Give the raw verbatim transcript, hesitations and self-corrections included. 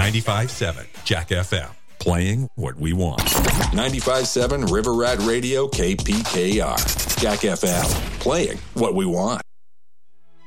ninety-five point seven Jack F M, playing what we want. ninety-five point seven River Rat Radio, K P K R. Jack F M, playing what we want.